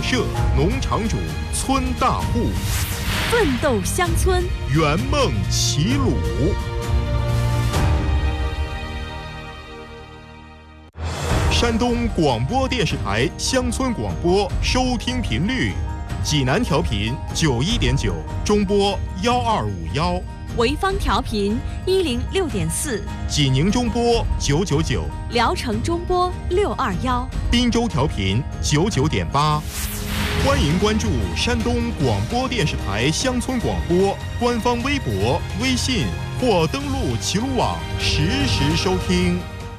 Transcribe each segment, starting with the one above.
社，农场主，村大户， 奋斗乡村， 圆梦齐鲁。山东广播电视台乡村广播收听频率：济南调频91.9，中波1251； 潍坊调频106.4， 济宁中波999， 聊城中波621， 滨州调频99.8。欢迎关注山东广播电视台乡村广播官方微博、微信或登录齐鲁网实时收听。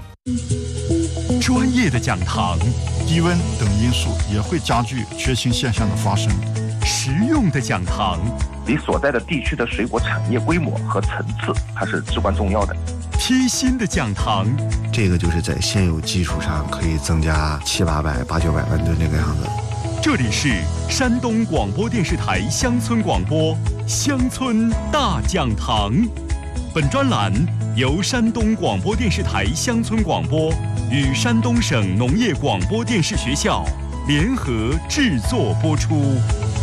专业的讲堂， 低温等因素也会加剧缺氢现象的发生。 实用的讲堂， 你所在的地区的水果产业规模和层次，它是至关重要的。 贴心的讲堂， 这个就是在现有基础上可以增加700-800、800-900万吨这个样子。 这里是山东广播电视台乡村广播乡村大讲堂。本专栏由山东广播电视台乡村广播与山东省农业广播电视学校联合制作播出。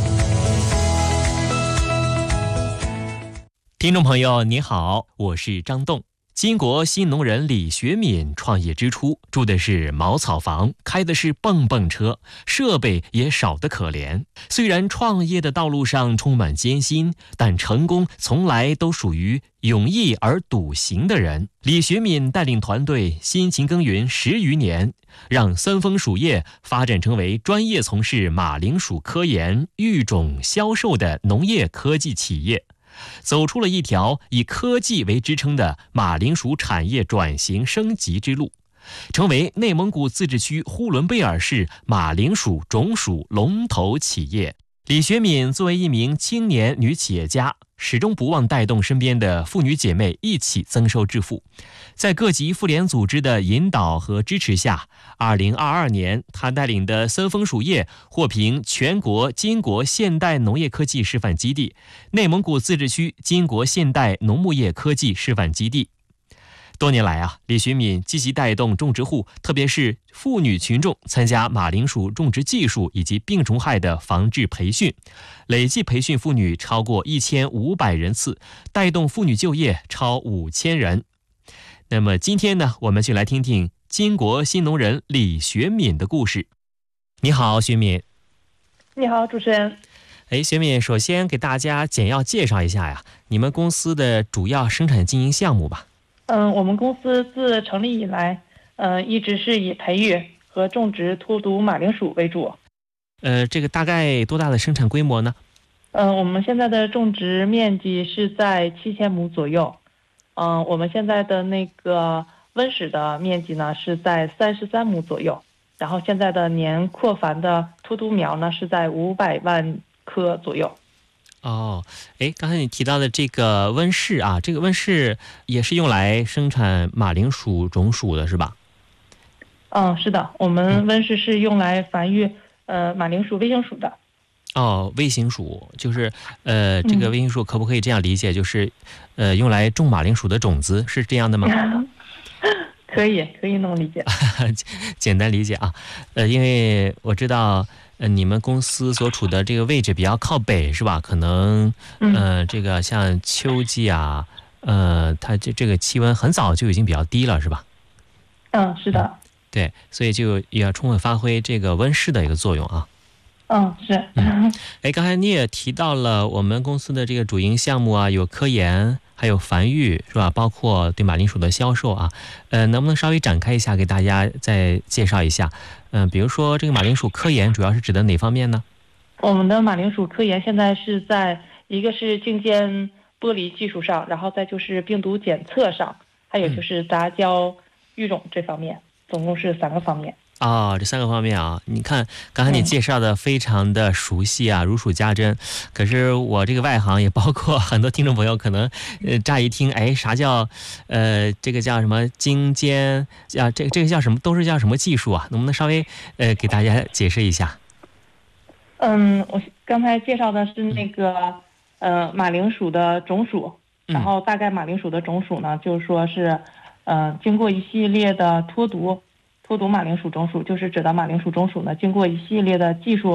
听众朋友你好，我是张栋。金国新农人李学敏创业之初住的是茅草房，开的是蹦蹦车，设备也少得可怜。虽然创业的道路上充满艰辛，但成功从来都属于勇毅而笃行的人。李学敏带领团队辛勤耕耘10余年，让三丰黍业发展成为专业从事马铃薯科研、育种、销售的农业科技企业，走出了一条以科技为支撑的马铃薯产业转型升级之路，成为内蒙古自治区呼伦贝尔市马铃薯种属龙头企业。李学敏作为一名青年女企业家，始终不忘带动身边的妇女姐妹一起增收致富。在各级妇联组织的引导和支持下，2022年她带领的三丰黍业获评全国金国现代农业科技示范基地、内蒙古自治区金国现代农牧业科技示范基地。多年来李学敏积极带动种植户，特别是妇女群众参加马铃薯种植技术以及病虫害的防治培训，累计培训妇女超过1500人次，带动妇女就业超5000人。那么今天呢，我们就来听听金国新农人李学敏的故事。你好，学敏。 你好，主持人。 学敏，首先给大家简要介绍一下呀，你们公司的主要生产经营项目吧。 我们公司自成立以来，一直是以培育和种植脱毒马铃薯为主。 这个大概多大的生产规模呢？ 我们现在的种植面积是在7000亩左右。我们现在的那个温室的面积呢是在33亩左右，然后现在的年扩繁的脱毒苗呢是在500万棵左右。 刚才你提到的这个温室这个温室也是用来生产马铃薯种属的是吧？ 是的，我们温室是用来繁育马铃薯微型薯的。 微型薯就是这个微型薯可不可以这样理解，就是用来种马铃薯的种子，是这样的吗？ 可以那么理解。 简单理解因为我知道你们公司所处的这个位置比较靠北是吧？可能这个像秋季它这个气温很早就已经比较低了是吧？ 是的。 对，所以就也要充分发挥这个温室的一个作用是。 刚才你也提到了我们公司的这个主营项目有科研，还有繁育是吧？包括对马铃薯的销售能不能稍微展开一下，给大家再介绍一下？比如说这个马铃薯科研主要是指的哪方面呢？ 我们的马铃薯科研现在是在一个是镜间剥离技术上，然后再就是病毒检测上，还有就是杂交育种这方面，总共是3个方面。 这3个方面你看刚才你介绍的非常的熟悉如数家珍，可是我这个外行也包括很多听众朋友可能乍一听啥叫这个叫什么精尖这个叫什么，都是叫什么技术能不能稍微给大家解释一下？ 我刚才介绍的是那个马铃薯的种属，然后大概马铃薯的种属呢，就是说是经过一系列的脱毒马铃薯种属，就是指的马铃薯种属呢，经过一系列的技术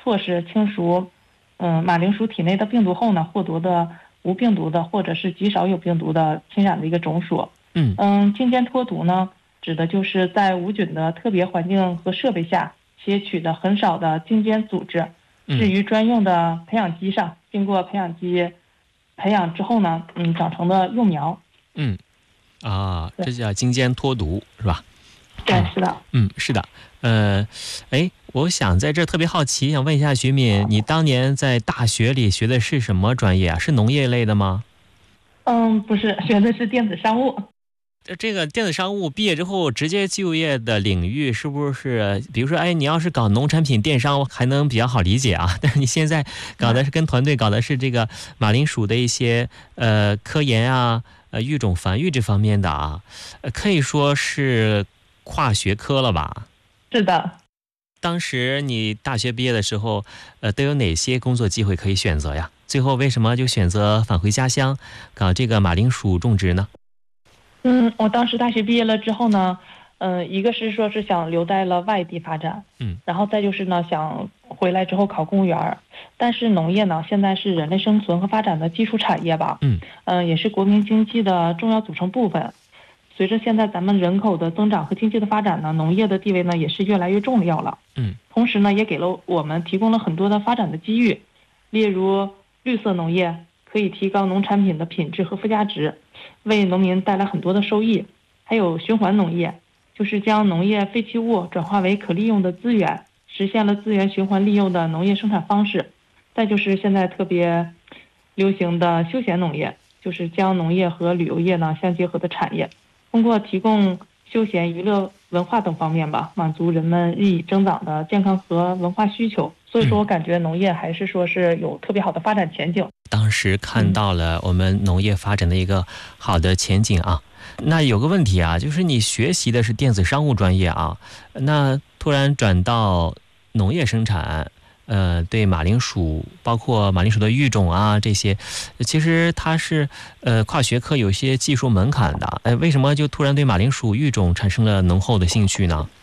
措施清除马铃薯体内的病毒后呢，获得的无病毒的或者是极少有病毒的侵染的一个种属。茎间脱毒呢，指的就是在无菌的特别环境和设备下，且取得很少的茎间组织，置于专用的培养基上，经过培养基培养之后呢，长成的幼苗。 这叫茎间脱毒是吧？ 对，是的。 是的。我想在这特别好奇，想问一下徐敏，你当年在大学里学的是什么专业啊？是农业类的吗？ 不是，学的是电子商务。 这个电子商务毕业之后直接就业的领域是不是，比如说你要是搞农产品电商还能比较好理解啊，但是你现在搞的是跟团队搞的是这个马铃薯的一些科研啊、育种繁育这方面的啊，可以说是跨学科了吧？ 是的。 当时你大学毕业的时候都有哪些工作机会可以选择呀？最后为什么就选择返回家乡搞这个马铃薯种植呢？ 我当时大学毕业了之后呢，一个是说是想留在了外地发展，然后再就是呢想回来之后考公务员，但是农业呢现在是人类生存和发展的基础产业吧，也是国民经济的重要组成部分。随着现在咱们人口的增长和经济的发展呢，农业的地位呢也是越来越重要了。同时呢也给了我们提供了很多的发展的机遇，例如绿色农业可以提高农产品的品质和附加值，为农民带来很多的收益。还有循环农业，就是将农业废弃物转化为可利用的资源，实现了资源循环利用的农业生产方式。再就是现在特别流行的休闲农业，就是将农业和旅游业呢相结合的产业，通过提供休闲娱乐文化等方面吧，满足人们日益增长的健康和文化需求。所以说我感觉农业还是说是有特别好的发展前景。 当时看到了我们农业发展的一个好的前景啊。那有个问题啊，就是你学习的是电子商务专业啊，那突然转到农业生产，对马铃薯，包括马铃薯的育种啊这些，其实它是跨学科，有些技术门槛的。为什么就突然对马铃薯育种产生了浓厚的兴趣呢？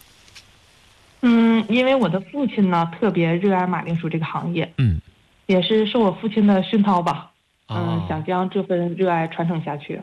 因为我的父亲呢特别热爱马铃薯这个行业，也是受我父亲的熏陶吧，想将这份热爱传承下去。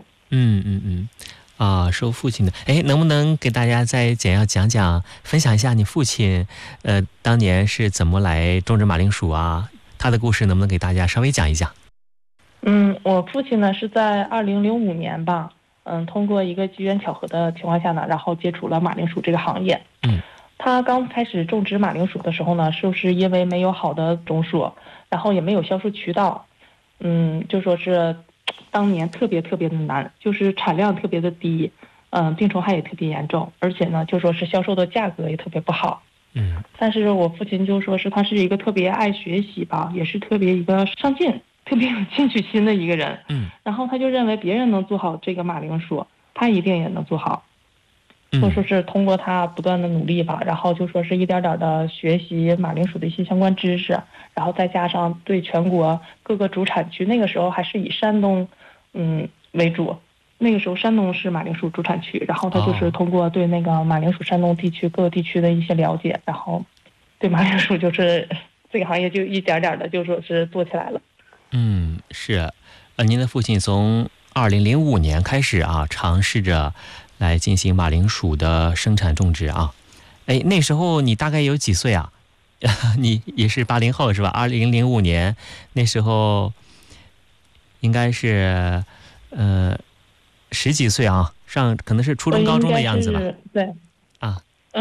受父亲的。能不能给大家再简要讲讲，分享一下你父亲当年是怎么来种植马铃薯啊？他的故事能不能给大家稍微讲一讲？ 我父亲呢是在2005年吧，通过一个机缘巧合的情况下呢，然后接触了马铃薯这个行业。他刚开始种植马铃薯的时候呢，就是因为没有好的种属，然后也没有销售渠道，就说是当年特别特别的难，就是产量特别的低，病虫害也特别严重，而且呢就说是销售的价格也特别不好。但是我父亲就说是他是一个特别爱学习吧，也是特别一个上进、特别有进取心的一个人。然后他就认为别人能做好这个马铃薯，他一定也能做好。就说是通过他不断的努力吧，然后就说是一点点的学习马铃薯的一些相关知识，然后再加上对全国各个主产区，那个时候还是以山东为主，那个时候山东是马铃薯主产区，然后他就是通过对那个马铃薯山东地区各个地区的一些了解，然后对马铃薯就是这个行业就一点点的就说是做起来了。 是，您的父亲从2005年开始啊，尝试着来进行马铃薯的生产种植啊。那时候你大概有几岁啊？你也是80后是吧？2005年那时候应该是十几岁啊，可能是初中高中的样子吧。 对啊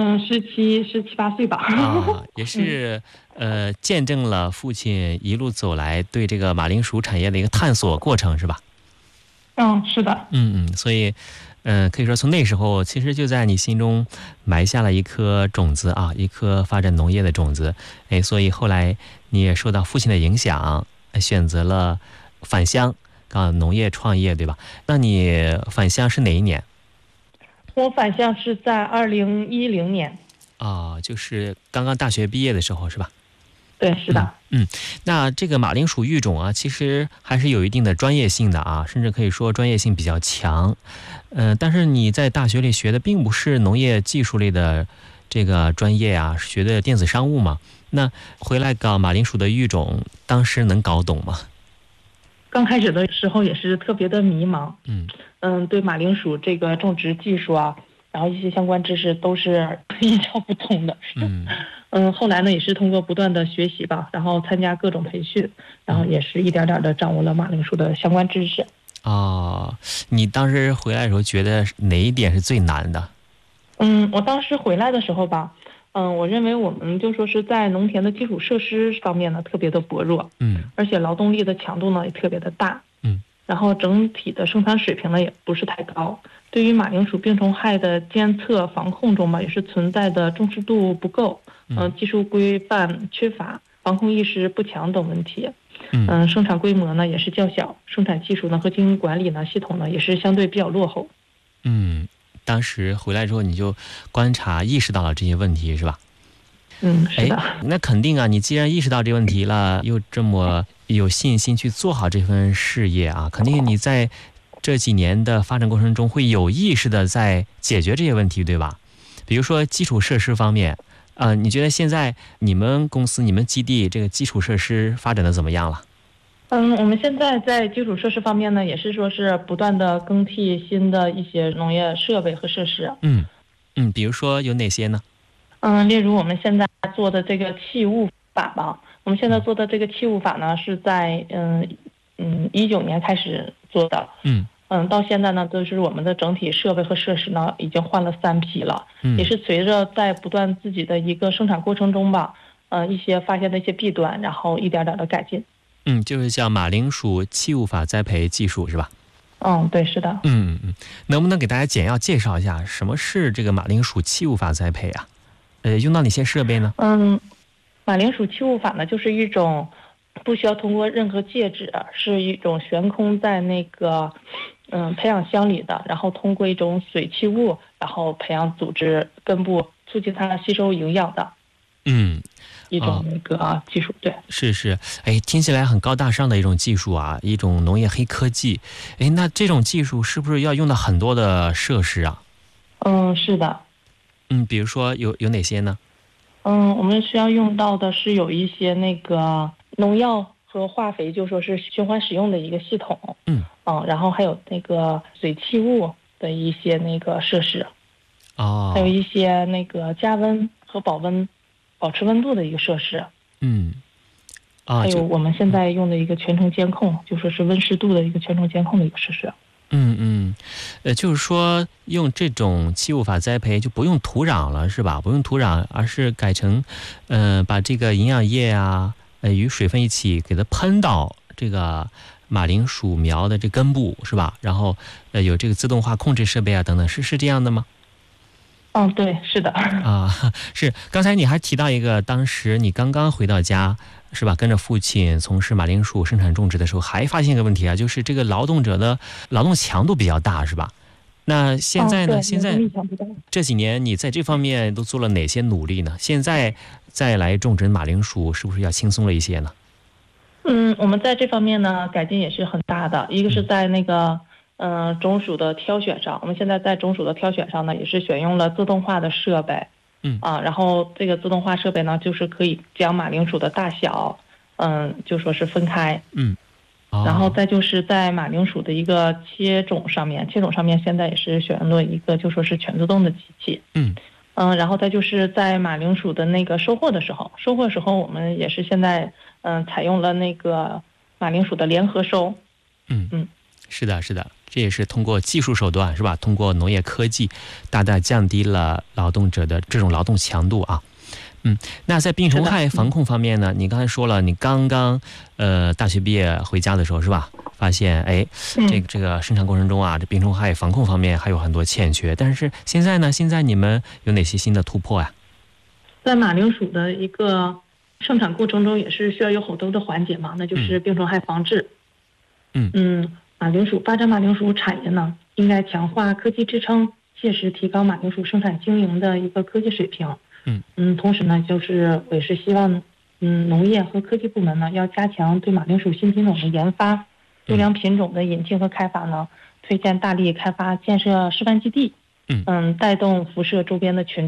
，17、18岁吧。 也是见证了父亲一路走来对这个马铃薯产业的一个探索过程是吧？ 是的。 所以可以说从那时候其实就在你心中埋下了一颗种子啊，一颗发展农业的种子。所以后来你也受到父亲的影响，选择了返乡搞农业创业，对吧？那你返乡是哪一年？ 我返乡是在2010年。 就是刚刚大学毕业的时候是吧？ 对，是的。 那这个马铃薯育种啊，其实还是有一定的专业性的啊，甚至可以说专业性比较强。但是你在大学里学的并不是农业技术类的这个专业啊，学的电子商务嘛。 那回来搞马铃薯的育种，当时能搞懂吗？ 刚开始的时候也是特别的迷茫，对马铃薯这个种植技术啊，然后一些相关知识都是一窍不通的。后来呢也是通过不断的学习吧，然后参加各种培训，然后也是一点点的掌握了马铃薯的相关知识。 你当时回来的时候觉得哪一点是最难的？ 我当时回来的时候吧，我认为我们就说是在农田的基础设施方面呢特别的薄弱，而且劳动力的强度呢也特别的大，然后整体的生产水平呢也不是太高，对于马铃薯病虫害的监测防控中吧也是存在的重视度不够，技术规范缺乏，防控意识不强等问题。生产规模呢也是较小，生产技术呢和经营管理呢系统呢也是相对比较落后。 当时回来之后你就观察意识到了这些问题是吧？ 是的。 那肯定啊，你既然意识到这个问题了，又这么有信心去做好这份事业啊，肯定你在这几年的发展过程中会有意识的在解决这些问题，对吧？比如说基础设施方面，你觉得现在你们公司、你们基地这个基础设施发展的怎么样了？ 我们现在在基础设施方面呢，也是说是不断的更替新的一些农业设备和设施。 比如说有哪些呢？ 例如我们现在做的这个器物法吧，我们现在做的这个器物法呢，是在19年开始做的。到现在呢，就是我们的整体设备和设施呢，已经换了3批了。也是随着在不断自己的一个生产过程中吧，一些发现的一些弊端，然后一点点的改进。 就是叫马铃薯器物法栽培技术是吧？ 对，是的。 能不能给大家简要介绍一下什么是这个马铃薯器物法栽培啊？用到哪些设备呢？ 马铃薯器物法呢，就是一种不需要通过任何介质，是一种悬空在那个培养箱里的，然后通过一种水器物，然后培养组织根部，促进它吸收营养的。一种那个技术。对， 是，听起来很高大上的一种技术啊，一种农业黑科技。那这种技术是不是要用到很多的设施啊？ 是的。 比如说有哪些呢？ 我们需要用到的是有一些那个农药和化肥，就说是循环使用的一个系统。然后还有那个水器物的一些那个设施。还有一些那个加温和保持温度的一个设施。还有我们现在用的一个全程监控，就说是温湿度的一个全程监控的一个设施。 就是说用这种器物法栽培就不用土壤了是吧？不用土壤，而是改成把这个营养液啊与水分一起给它喷到这个马铃薯苗的这根部是吧？然后有这个自动化控制设备啊等等，是这样的吗？ 对，是的。 是。刚才你还提到一个，当时你刚刚回到家是吧？跟着父亲从事马铃薯生产种植的时候，还发现一个问题啊，就是这个劳动者的劳动强度比较大是吧？那现在呢？现在这几年你在这方面都做了哪些努力呢？现在再来种植马铃薯，是不是要轻松了一些呢？ 我们在这方面呢改进也是很大的。一个是在那个种薯的挑选上，我们现在在种薯的挑选上呢，也是选用了自动化的设备。然后这个自动化设备呢，就是可以将马铃薯的大小，就说是分开。然后再就是在马铃薯的一个切种上面现在也是选用了一个就说是全自动的机器。然后再就是在马铃薯的那个收获的时候，我们也是现在采用了那个马铃薯的联合收。 是的，这也是通过技术手段是吧？通过农业科技，大大降低了劳动者的这种劳动强度啊。那在病虫害防控方面呢？你刚才说了，你刚刚大学毕业回家的时候是吧？发现这个生产过程中啊，这病虫害防控方面还有很多欠缺。但是现在呢？现在你们有哪些新的突破呀？ 在马铃薯的一个生产过程中，也是需要有很多的环节嘛，那就是病虫害防治。发展马铃薯产业呢，应该强化科技支撑，切实提高马铃薯生产经营的一个科技水平。同时呢，就是也是希望农业和科技部门呢要加强对马铃薯新品种的研发，优良品种的引进和开发呢，推荐大力开发建设示范基地。带动辐射周边的群众，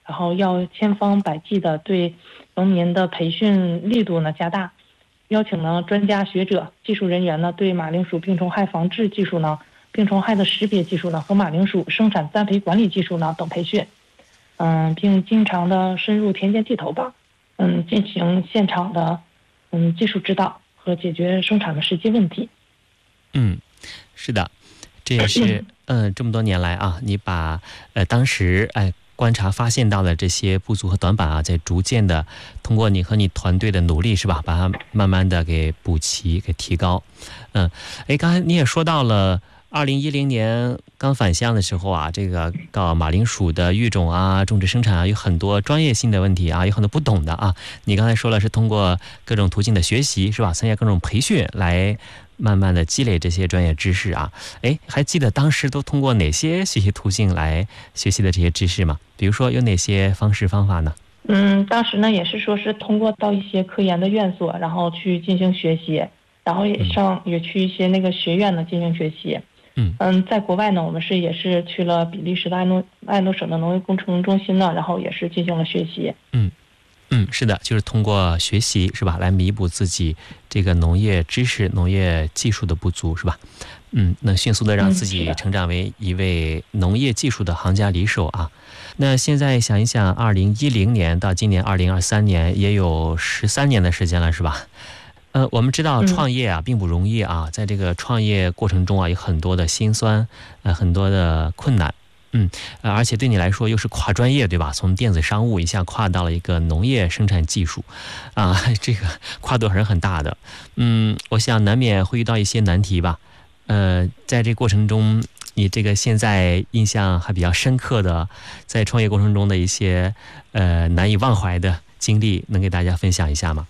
然后要千方百计的对农民的培训力度呢加大，邀请呢专家学者、技术人员呢对马铃薯病虫害防治技术呢、病虫害的识别技术呢和马铃薯生产栽培管理技术呢等培训，并经常的深入田间地头吧，进行现场的技术指导和解决生产的实际问题。 是的，这也是这么多年来啊，你把当时观察发现到的这些不足和短板啊，在逐渐的通过你和你团队的努力是吧，把它慢慢的给补齐、给提高。刚才你也说到了2010年刚返乡的时候啊，这个搞马铃薯的育种啊、种植生产啊，有很多专业性的问题啊，有很多不懂的啊。你刚才说了是通过各种途径的学习是吧，参加各种培训来慢慢的积累这些专业知识啊。还记得当时都通过哪些学习途径来学习的这些知识吗？比如说有哪些方式方法呢？ 当时呢也是说是通过到一些科研的院所，然后去进行学习，然后也去一些那个学院呢进行学习。在国外呢，我们也是去了比利时的艾诺省的农业工程中心呢，然后也是进行了学习。 是的，就是通过学习是吧，来弥补自己这个农业知识、农业技术的不足是吧？能迅速的让自己成长为一位农业技术的行家里手啊。那现在想一想，2010年到今年2023年，也有13年的时间了是吧？我们知道创业啊并不容易啊，在这个创业过程中啊，有很多的辛酸，很多的困难。而且对你来说又是跨专业对吧？从电子商务一下跨到了一个农业生产技术，这个跨度还是很大的。我想难免会遇到一些难题吧。在这过程中，你这个现在印象还比较深刻的，在创业过程中的一些难以忘怀的经历，能给大家分享一下吗？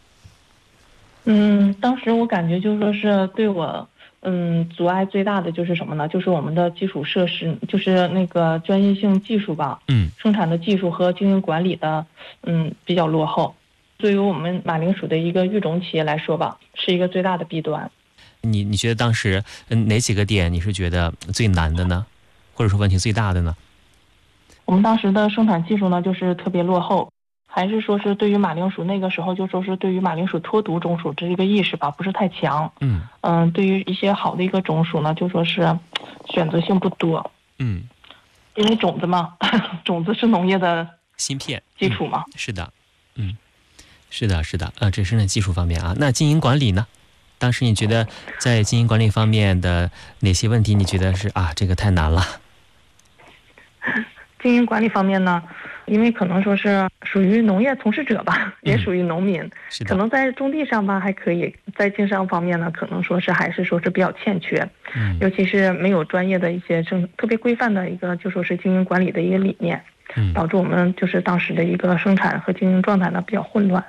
当时我感觉就是说是对我阻碍最大的就是什么呢？就是我们的基础设施，就是那个专业性技术吧，生产的技术和经营管理的比较落后。对于我们马铃薯的一个育种企业来说吧，是一个最大的弊端。 你觉得当时哪几个点你是觉得最难的呢？或者说问题最大的呢？ 我们当时的生产技术呢，就是特别落后。还是说是对于马铃薯那个时候就说是对于马铃薯脱毒种属这个意识吧不是太强。对于一些好的一个种属呢，就说是选择性不多。因为种子嘛，种子是农业的芯片基础嘛。 是的，是的，这是生产技术方面啊。那经营管理呢？当时你觉得在经营管理方面的哪些问题你觉得是这个太难了？ 经营管理方面呢，因为可能说是属于农业从事者吧，也属于农民，可能在种地上吧还可以，在经商方面呢，可能说是还是说是比较欠缺，尤其是没有专业的一些特别规范的一个就说是经营管理的一个理念，导致我们就是当时的一个生产和经营状态呢比较混乱。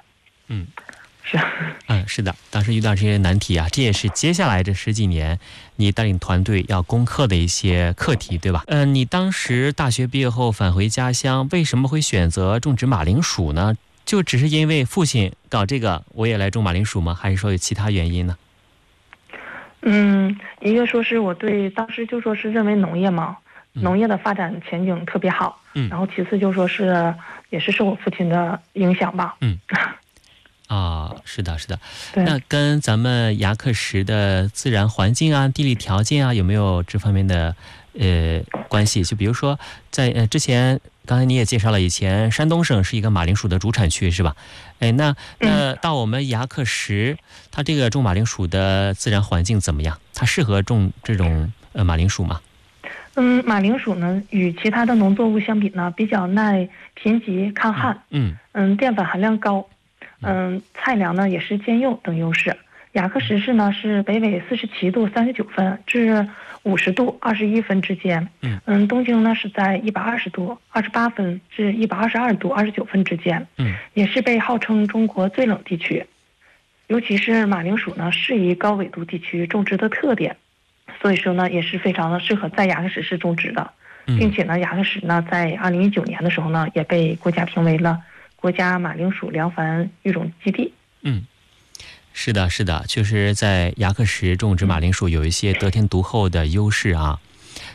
是的，当时遇到这些难题啊，这也是接下来这10几年你带领团队要攻克的一些课题，对吧？你当时大学毕业后返回家乡，为什么会选择种植马铃薯呢？就只是因为父亲搞这个，我也来种马铃薯吗？还是说有其他原因呢？ 一个说是我对当时就说是认为农业嘛，农业的发展前景特别好，然后其次就说是也是受我父亲的影响吧。 是的。那跟咱们牙克石的自然环境啊、地理条件啊，有没有这方面的关系？就比如说，在之前，刚才你也介绍了，以前山东省是一个马铃薯的主产区，是吧？那到我们牙克石，它这个种马铃薯的自然环境怎么样？它适合种这种马铃薯吗？ 马铃薯呢，与其他的农作物相比呢，比较耐贫瘠、抗旱，淀粉含量高。菜粮呢也是兼用等优势。雅克石市呢是北纬47度39分至50度21分之间，东经呢是在120度28分至122度29分之间，也是被号称中国最冷地区。尤其是马铃薯呢适宜高纬度地区种植的特点，所以说呢也是非常的适合在雅克石市种植的，并且呢雅克石呢在2019年的时候呢也被国家评为了国家马铃薯良繁育种基地。 是的，确实在牙克石种植马铃薯有一些得天独厚的优势啊。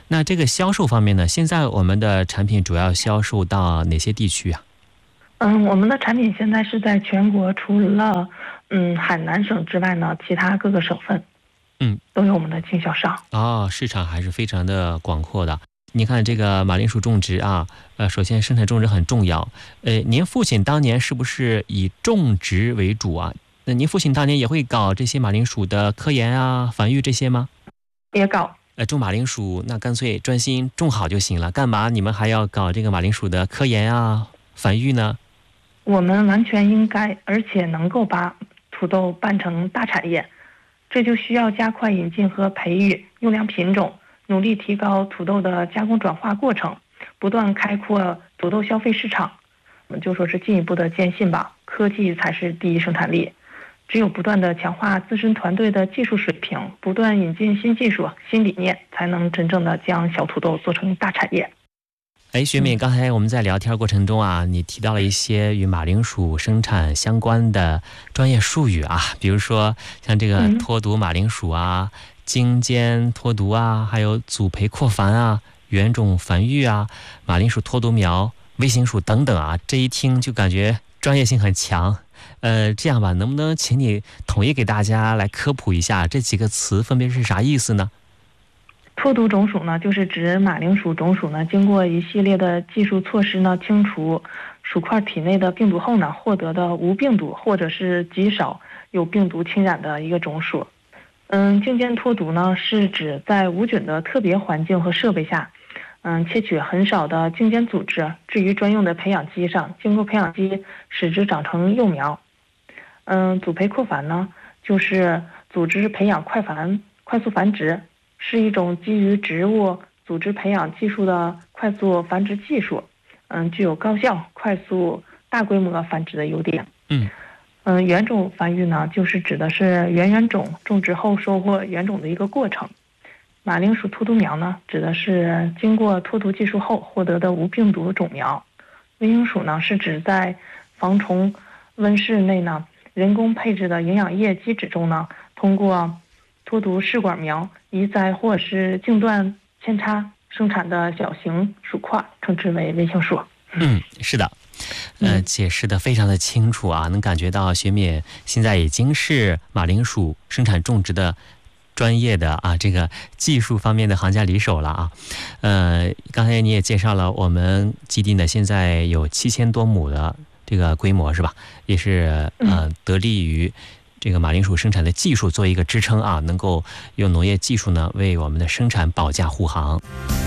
那这个销售方面呢，现在我们的产品主要销售到哪些地区啊？ 我们的产品现在是在全国，除了海南省之外呢，其他各个省份都有我们的经销商。 市场还是非常的广阔的。你看这个马铃薯种植啊，首先生产种植很重要。您父亲当年是不是以种植为主啊？那您父亲当年也会搞这些马铃薯的科研啊、繁育这些吗？ 也搞。 种马铃薯那干脆专心种好就行了，干嘛你们还要搞这个马铃薯的科研啊、繁育呢？ 我们完全应该，而且能够把土豆办成大产业，这就需要加快引进和培育优良品种，努力提高土豆的加工转化过程，不断开阔土豆消费市场。我们就说是进一步的坚信吧，科技才是第一生产力。只有不断的强化自身团队的技术水平，不断引进新技术、新理念，才能真正的将小土豆做成大产业。 学敏，刚才我们在聊天过程中啊，你提到了一些与马铃薯生产相关的专业术语啊，比如说像这个脱毒马铃薯啊、精尖脱毒啊，还有组培扩繁啊、原种繁育啊、马铃薯脱毒苗、微型薯等等啊，这一听就感觉专业性很强。这样吧，能不能请你统一给大家来科普一下这几个词分别是啥意思呢？ 脱毒种属呢，就是指马铃薯种属呢，经过一系列的技术措施呢，清除薯块体内的病毒后呢，获得的无病毒或者是极少有病毒侵染的一个种属。精尖脱毒呢，是指在无菌的特别环境和设备下，切取很少的精尖组织，置于专用的培养基上，经过培养基使之长成幼苗。组培扩繁呢，就是组织培养快速繁殖。是一种基于植物组织培养技术的快速繁殖技术，具有高效、快速、大规模繁殖的优点。原种繁育呢，就是指的是原种种植后收获原种的一个过程。马铃薯脱毒苗呢，指的是经过脱毒技术后获得的无病毒种苗。微型薯呢，是指在防虫温室内呢，人工配置的营养液基质中呢，通过脱毒试管苗移栽或是茎段扦插生产的小型薯块，称之为微型薯。 是的，解释的非常的清楚啊，能感觉到学敏现在已经是马铃薯生产种植的专业的这个技术方面的行家里手了啊。刚才你也介绍了，我们基地呢现在有7000多亩的这个规模是吧？也是得力于这个马铃薯生产的技术做一个支撑啊，能够用农业技术呢为我们的生产保驾护航。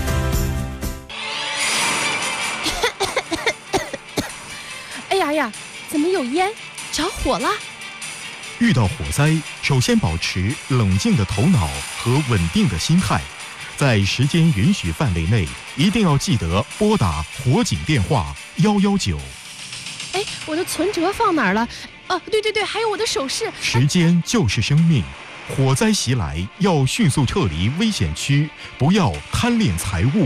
哎呀，怎么有烟？着火了！ 遇到火灾，首先保持冷静的头脑和稳定的心态，在时间允许范围内，一定要记得拨打火警电话119。 我的存折放哪儿了？对，还有我的首饰。 时间就是生命，火灾袭来要迅速撤离危险区，不要贪恋财物。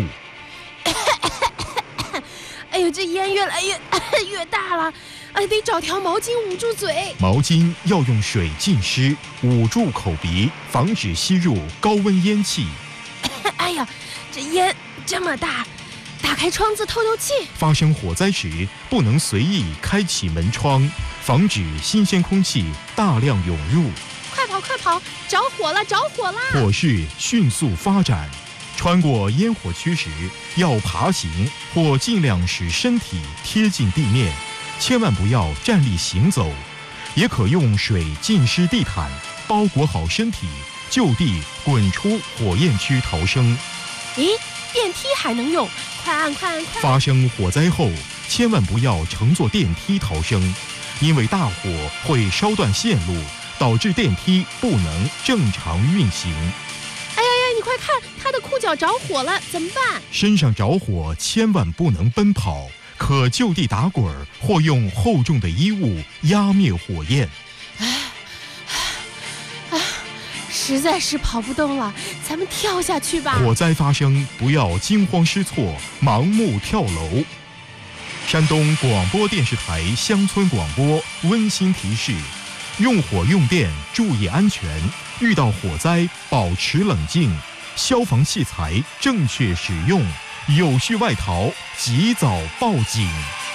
哎呦，这烟越来越大了，得找条毛巾捂住嘴。 毛巾要用水浸湿，捂住口鼻，防止吸入高温烟气。 哎呀，这烟这么大，打开窗子透气。 发生火灾时，不能随意开启门窗，防止新鲜空气大量涌入。 快跑！着火了！ 火势迅速发展，穿过烟火区时，要爬行或尽量使身体贴近地面，千万不要站立行走。也可用水浸湿地毯，包裹好身体，就地滚出火焰区逃生。 电梯还能用，快按！ 发生火灾后，千万不要乘坐电梯逃生，因为大火会烧断线路，导致电梯不能正常运行。 你快看，他的裤脚着火了，怎么办？ 身上着火千万不能奔跑，可就地打滚或用厚重的衣物压灭火焰。 实在是跑不动了，咱们跳下去吧。 火灾发生，不要惊慌失措，盲目跳楼。山东广播电视台乡村广播温馨提示：用火用电注意安全，遇到火灾保持冷静， 消防器材正确使用，有序外逃，及早报警。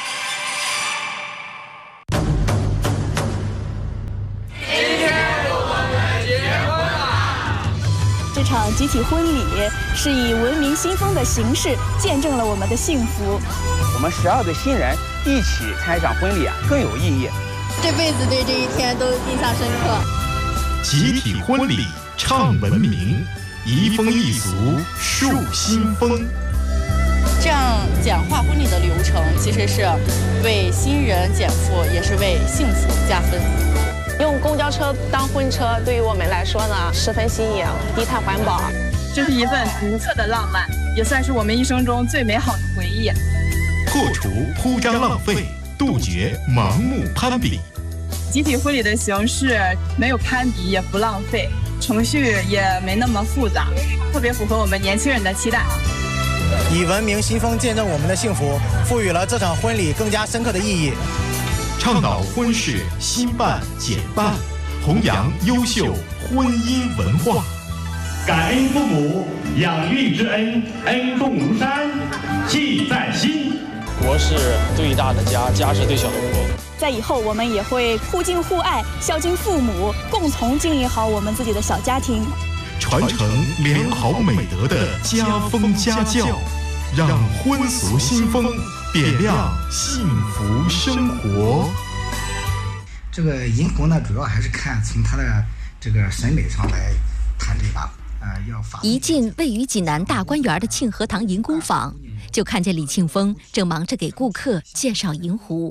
这场集体婚礼是以文明新风的形式见证了我们的幸福。 我们12对新人一起参与场婚礼更有意义。 这辈子对这一天都印象深刻。 集体婚礼唱文明，移风易俗树新风。 这样简化婚礼的流程，其实是为新人减负，也是为幸福加分。 用公交车当婚车，对于我们来说呢，十分新颖，低碳环保。 这是一份独特的浪漫，也算是我们一生中最美好的回忆。 破除铺张浪费，杜绝盲目攀比。 集体婚礼的形式没有攀比，也不浪费，程序也没那么复杂，特别符合我们年轻人的期待。 以文明新风见证我们的幸福，赋予了这场婚礼更加深刻的意义。 倡导婚事新办简办，弘扬优秀婚姻文化。 感恩父母养育之恩，恩重如山，记在心。 国是对大的家，家是对小的国。 在以后，我们也会互敬互爱，孝敬父母，共同经营好我们自己的小家庭， 传承良好美德的家风家教，让婚俗新风点亮幸福生活。 这个银红呢，主要还是看从它的这个审美上来谈这把。 一进位于济南大观园的庆和堂银工坊，就看见李庆峰正忙着给顾客介绍银壶。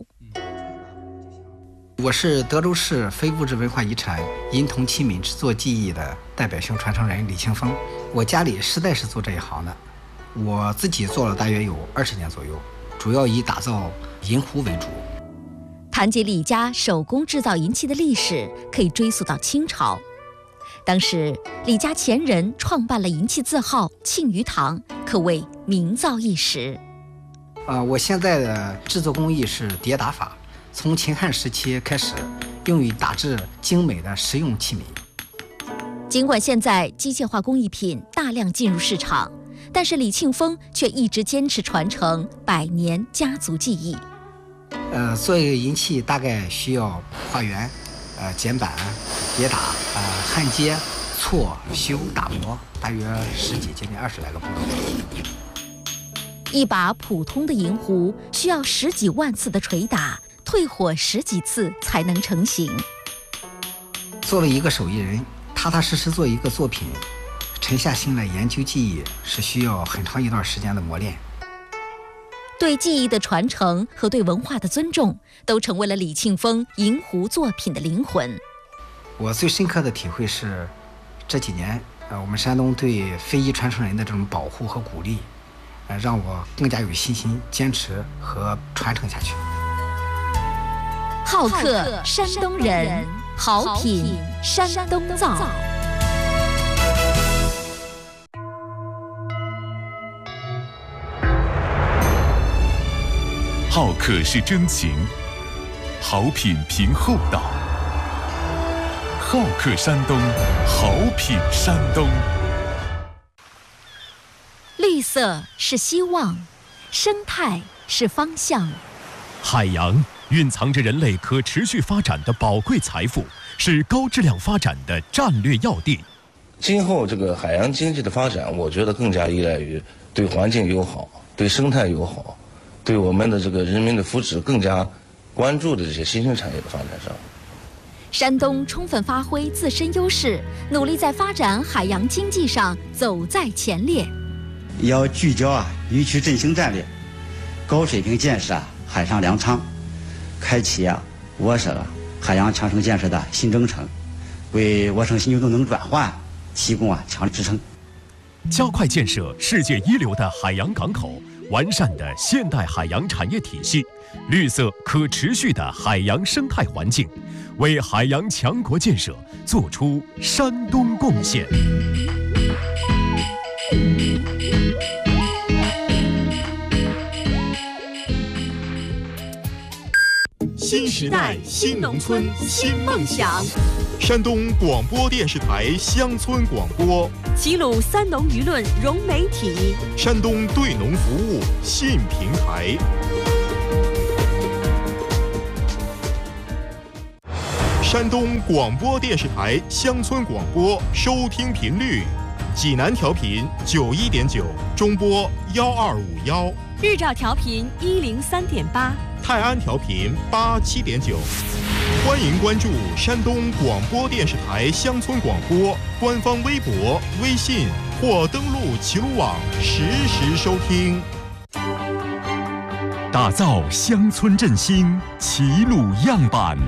我是德州市非物质文化遗产银铜器皿制作技艺的代表性传承人李庆峰。我家里世代是做这一行的，我自己做了大约有20年左右，主要以打造银壶为主。 谈及李家手工制造银器的历史，可以追溯到清朝。当时李家前人创办了银器字号庆余堂，可谓名噪一时。 我现在的制作工艺是叠打法，从秦汉时期开始，用于打制精美的实用器皿。 尽管现在机械化工艺品大量进入市场，但是李庆峰却一直坚持传承100年家族技艺。 做一个银器大概需要画圆、剪板、叠打、焊接、错、修、打磨，大约10几接近20来个步骤。 一把普通的银壶需要10几万次的捶打，退火10几次才能成型。 作为一个手艺人，踏踏实实做一个作品，沉下心来研究技艺，是需要很长一段时间的磨练。 对技艺的传承和对文化的尊重，都成为了李庆峰银壶作品的灵魂。 我最深刻的体会是，这几年我们山东对非遗传承人的这种保护和鼓励，让我更加有信心坚持和传承下去。 好客山东人，好品山东造。 好客是真情，好品凭厚道。好客山东，好品山东。 绿色是希望，生态是方向。 海洋蕴藏着人类可持续发展的宝贵财富，是高质量发展的战略要地。 今后这个海洋经济的发展，我觉得更加依赖于对环境友好、对生态友好、对我们的这个人民的福祉更加关注的这些新兴产业的发展上。 山东充分发挥自身优势，努力在发展海洋经济上走在前列。 要聚焦渔区振兴战略，高水平建设海上粮仓，开启我省海洋强省建设的新征程，为我省新旧动能转换提供强力支撑。 加快建设世界一流的海洋港口，完善的现代海洋产业体系，绿色可持续的海洋生态环境，为海洋强国建设做出山东贡献。 新时代新农村新梦想。山东广播电视台乡村广播， 齐鲁三农舆论融媒体， 山东对农服务信平台。山东广播电视台乡村广播收听频率：济南调频91.9，中波1251； 日照调频103.8， 泰安调频87.9。欢迎关注山东广播电视台乡村广播官方微博、微信或登录齐鲁网实时收听。 打造乡村振兴齐鲁样板。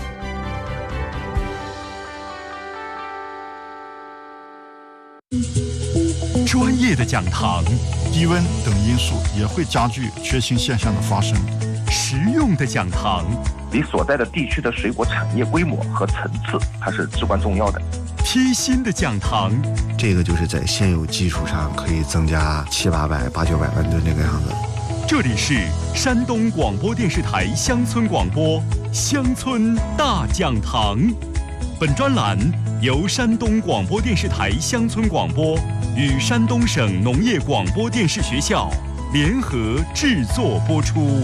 专业的讲堂， 低温等因素也会加剧缺芯现象的发生。 实用的讲堂， 你所在的地区的水果产业规模和层次，它是至关重要的。 贴心的讲堂， 这个就是在现有基础上可以增加700-800、800-900万吨这个样子。 这里是山东广播电视台乡村广播乡村大讲堂。本专栏由山东广播电视台乡村广播与山东省农业广播电视学校联合制作播出。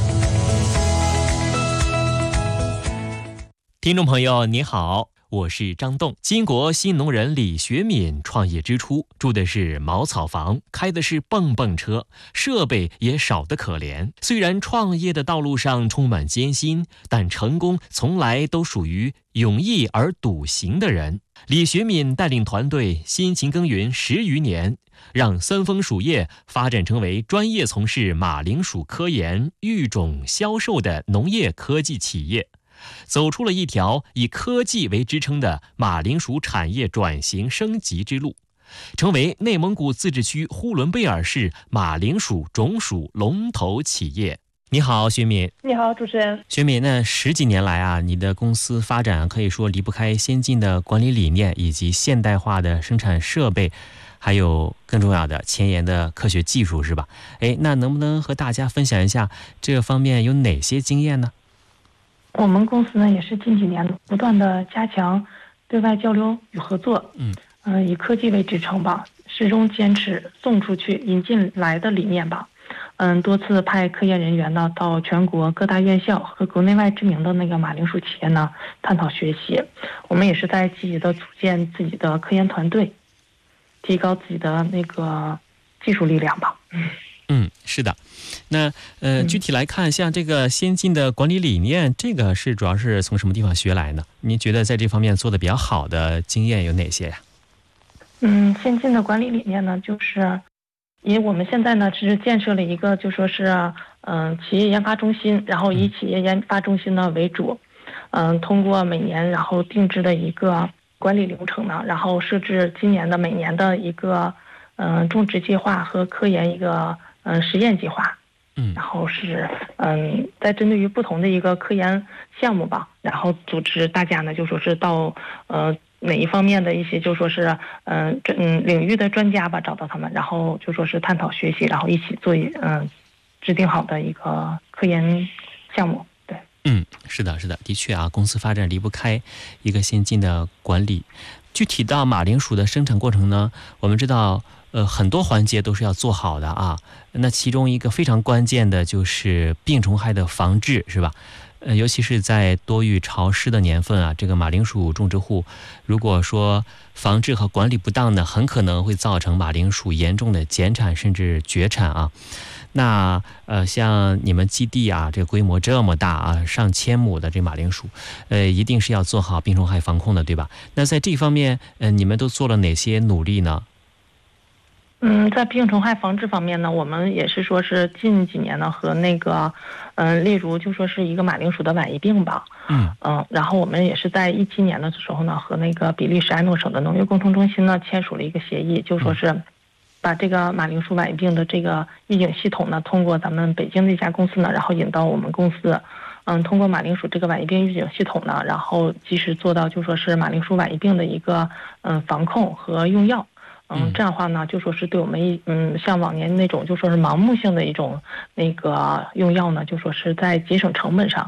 听众朋友你好，我是张栋。金国新农人李学敏创业之初住的是茅草房，开的是蹦蹦车，设备也少得可怜。虽然创业的道路上充满艰辛，但成功从来都属于勇毅而笃行的人。李学敏带领团队辛勤耕耘10余年，让三丰黍业发展成为专业从事马铃薯科研、育种、销售的农业科技企业，走出了一条以科技为支撑的马铃薯产业转型升级之路，成为内蒙古自治区呼伦贝尔市马铃薯种属龙头企业。你好，学敏。 你好，主持人。 学敏，那10几年来啊，你的公司发展可以说离不开先进的管理理念以及现代化的生产设备，还有更重要的前沿的科学技术，是吧？那能不能和大家分享一下这方面有哪些经验呢？ 我们公司呢也是近几年不断的加强对外交流与合作，以科技为支撑吧，始终坚持送出去引进来的理念吧。多次派科研人员呢到全国各大院校和国内外知名的那个马铃薯企业呢探讨学习。我们也是在积极的组建自己的科研团队，提高自己的那个技术力量吧。 是的。那具体来看，像这个先进的管理理念，这个是主要是从什么地方学来呢？您觉得在这方面做的比较好的经验有哪些呀？ 先进的管理理念呢，就是以我们现在呢是建设了一个就说是企业研发中心，然后以企业研发中心呢为主，通过每年然后定制的一个管理流程呢，然后设置今年的每年的一个种植计划和科研一个实验计划。然后是在针对于不同的一个科研项目吧，然后组织大家呢就说是到哪一方面的一些就说是领域的专家吧，找到他们，然后就说是探讨学习，然后一起做制定好的一个科研项目。对， 是的，的确啊，公司发展离不开一个先进的管理。具体到马铃薯的生产过程呢，我们知道很多环节都是要做好的啊。那其中一个非常关键的就是病虫害的防治，是吧？尤其是在多雨潮湿的年份啊，这个马铃薯种植户如果说防治和管理不当呢，很可能会造成马铃薯严重的减产甚至绝产啊。那像你们基地啊，这个规模这么大啊，上千亩的这马铃薯，一定是要做好病虫害防控的，对吧？那在这方面，你们都做了哪些努力呢？ 在病虫害防治方面呢，我们也是说是近几年呢和那个例如就说是一个马铃薯的晚疫病吧，然后我们也是在17年的时候呢和那个比利时埃诺省的农业工程中心呢签署了一个协议，就说是把这个马铃薯晚疫病的这个预警系统呢，通过咱们北京的一家公司呢，然后引到我们公司，通过马铃薯这个晚疫病预警系统呢，然后及时做到就说是马铃薯晚疫病的一个防控和用药。这样的话呢，就说是对我们像往年那种就说是盲目性的一种那个用药呢，就说是在节省成本上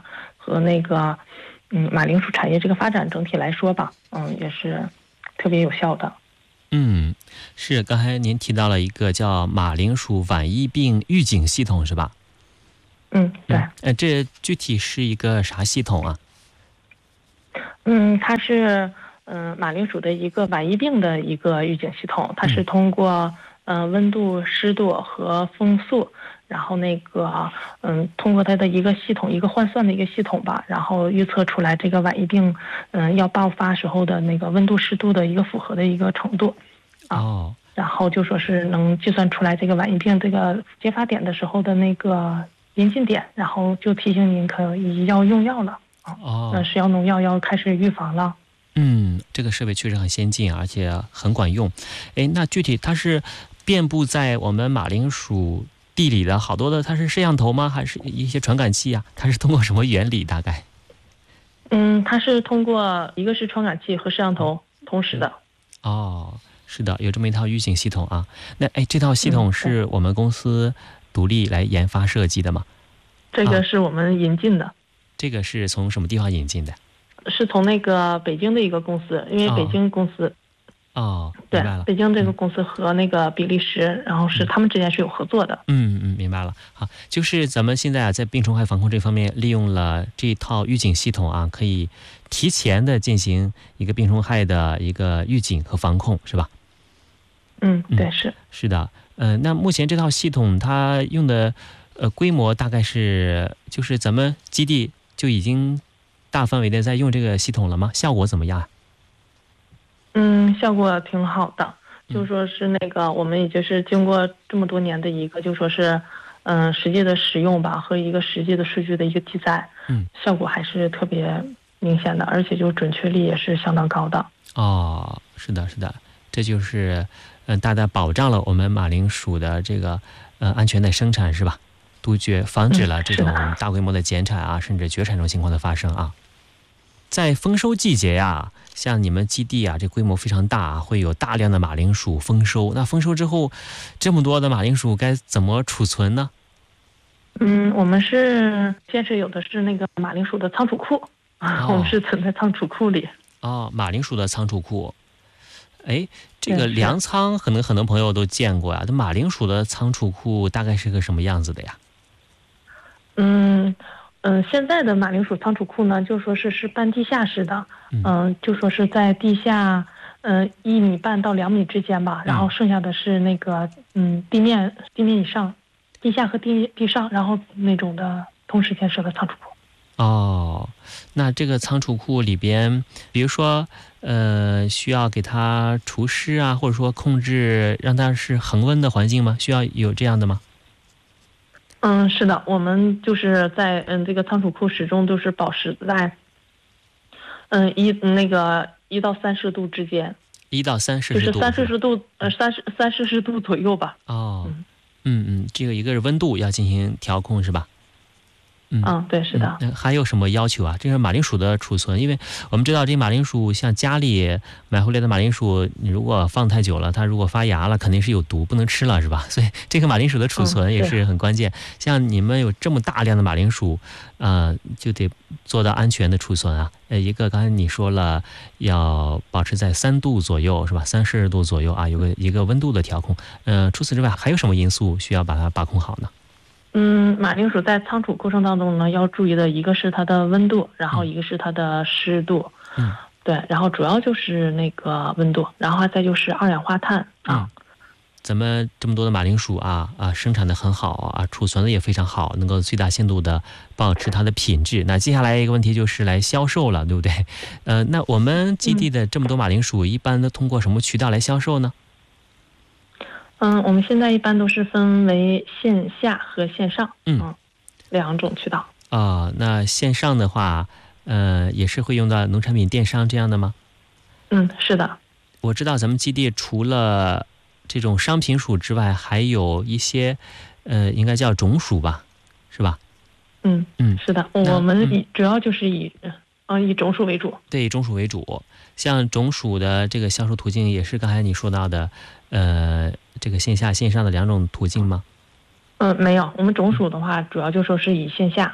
和那个马铃薯产业这个发展整体来说吧，也是特别有效的。 是刚才您提到了一个叫马铃薯晚疫病预警系统是吧？ 对。 这具体是一个啥系统啊？ 它是马铃薯的一个晚疫病的一个预警系统，它是通过温度、湿度和风速，然后那个通过它的一个系统，一个换算的一个系统吧，然后预测出来这个晚疫病要爆发时候的那个温度、湿度的一个符合的一个程度然后就说是能计算出来这个晚疫病这个揭发点的时候的那个临近点，然后就提醒您可以要用药了食药农药要开始预防了。 这个设备确实很先进，而且很管用。那具体它是遍布在我们马铃薯地里的好多的，它是摄像头吗？还是一些传感器啊？它是通过什么原理大概？ 它是通过一个是传感器和摄像头同时的。 是的，有这么一套预警系统啊。那这套系统是我们公司独立来研发设计的吗？ 这个是我们引进的。 这个是从什么地方引进的？ 是从那个北京的一个公司，因为北京公司对，北京这个公司和那个比利时，然后是他们之间是有合作的。 明白了。好，就是咱们现在在病虫害防控这方面利用了这套预警系统啊，可以提前的进行一个病虫害的一个预警和防控，是吧？ 对， 是的。那目前这套系统它用的规模大概是，就是咱们基地就已经大范围的在用这个系统了吗？效果怎么样？ 效果挺好的，就说是那个我们也就是经过这么多年的一个就说是实际的使用吧，和一个实际的数据的一个记载，效果还是特别明显的，而且就准确率也是相当高的。 是的，这就是大大保障了我们马铃薯的这个安全的生产，是吧？防止了这种大规模的减产啊，甚至绝产这种情况的发生啊。在丰收季节呀，像你们基地啊，这规模非常大，会有大量的马铃薯丰收。那丰收之后，这么多的马铃薯该怎么储存呢？ 我们现是有的是那个马铃薯的仓储库我们是存在仓储库里。 马铃薯的仓储库。这个粮仓可能很多朋友都见过呀，这马铃薯的仓储库大概是个什么样子的呀？ 现在的马铃薯仓储库呢，就说是半地下式的，就说是在地下1.5米到2米之间吧，然后剩下的是那个地面以上，地下和地上，然后那种的同时建设的仓储库。 那这个仓储库里边，比如说需要给它除湿啊，或者说控制让它是恒温的环境吗？需要有这样的吗？ 是的，我们就是在这个仓储库始终都是保持在1到30度之间。1到30度，就是30度30度左右吧。 这个一个是温度要进行调控，是吧？ 对，是的。 还有什么要求啊？这是马铃薯的储存，因为我们知道这马铃薯，像家里买回来的马铃薯，你如果放太久了，它如果发芽了，肯定是有毒，不能吃了，是吧？所以这个马铃薯的储存也是很关键。像你们有这么大量的马铃薯，就得做到安全的储存啊。一个刚才你说了，要保持在3度左右，是吧？30度左右啊，有一个温度的调控。除此之外，还有什么因素需要把它把控好呢？ 马铃薯在仓储过程当中呢，要注意的一个是它的温度，然后一个是它的湿度，对，然后主要就是那个温度，然后再就是二氧化碳咱们这么多的马铃薯生产的很好啊，储存的也非常好，能够最大限度的保持它的品质。那接下来一个问题就是来销售了，对不对？那我们基地的这么多马铃薯，一般都通过什么渠道来销售呢？ 我们现在一般都是分为线下和线上，2种渠道。 那线上的话，也是会用到农产品电商这样的吗？ 是的。 我知道咱们基地除了这种商品薯之外，还有一些应该叫种薯吧，是吧？ 是的，我们主要就是以种薯为主。 对，种薯为主。像种薯的这个销售途径，也是刚才你说到的这个线下线上的2种途径吗？ 没有，我们种薯的话，主要就说是以线下。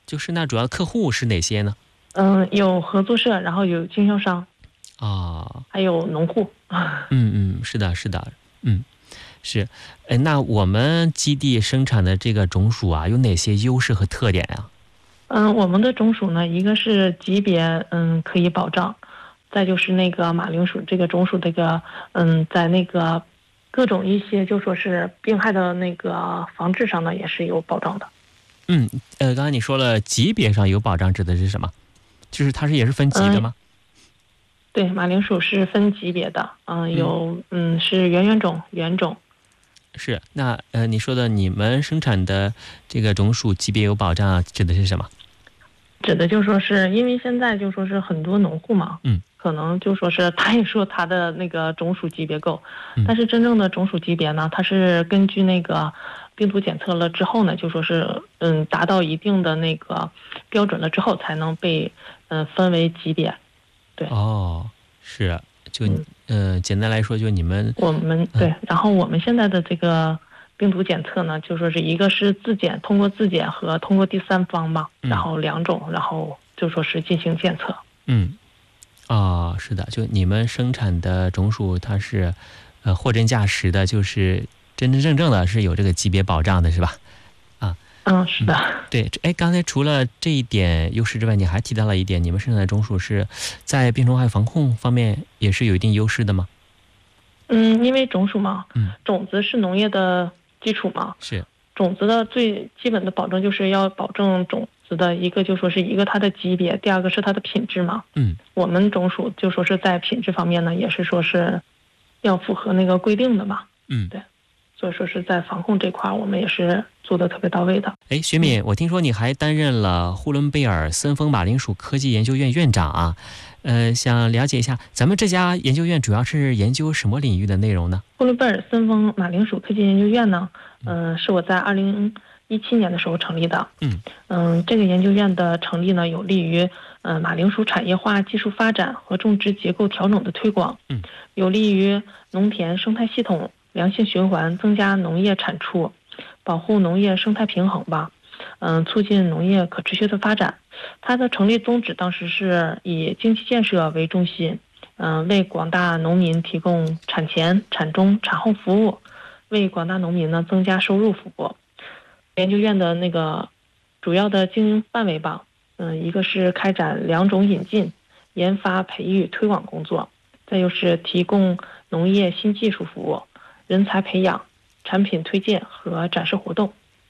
就是那主要客户是哪些呢？ 有合作社，然后有经销商还有农户。 是的，是。那我们基地生产的这个种薯啊，有哪些优势和特点呀？ 我们的种薯呢，一个是级别可以保障，再就是那个马铃薯这个种薯这个在那个各种一些就说是病害的那个防治上呢，也是有保障的。 刚才你说了级别上有保障，指的是什么？就是它也是分级的吗？ 对，马铃薯是分级别的，有是圆种、圆种。 是，那你说的你们生产的这个种薯级别有保障，指的是什么？ 指的就说是因为现在就说是很多农户嘛，可能就说是他也说他的那个种薯级别够，但是真正的种薯级别呢，它是根据那个病毒检测了之后呢，就说是达到一定的那个标准了之后，才能被分为级别。对。 是，就简单来说，就你们对，然后我们现在的这个病毒检测呢，就说是一个是自检，通过自检和通过第三方嘛，然后2种，然后就说是进行检测。 是的，就你们生产的种薯，它是货真价实的，就是真真正正的是有这个级别保障的，是吧？ 是的。 对，刚才除了这一点优势之外，你还提到了一点，你们生产的种薯是在病虫害防控方面也是有一定优势的吗？ 因为种薯嘛，种子是农业的基础嘛， 是种子的最基本的保证就是要保证种子的一个就说是一个它的级别，第二个是它的品质嘛。我们种薯就说是在品质方面呢，也是说是要符合那个规定的嘛。对，所以说是在防控这块我们也是做的特别到位的。 学敏，我听说你还担任了呼伦贝尔森丰马铃薯科技研究院院长啊，想了解一下咱们这家研究院主要是研究什么领域的内容呢？ 呼伦贝尔森丰马铃薯科技研究院呢，是我在2017年的时候成立的。这个研究院的成立呢，有利于马铃薯产业化技术发展和种植结构调整的推广，有利于农田生态系统良性循环，增加农业产出，保护农业生态平衡吧，促进农业可持续的发展。它的成立宗旨当时是以经济建设为中心，为广大农民提供产前、产中、产后服务，为广大农民呢增加收入服务。研究院的那个主要的经营范围吧，一个是开展2种引进、研发、培育、推广工作，再就是提供农业新技术服务、人才培养、产品推荐和展示活动。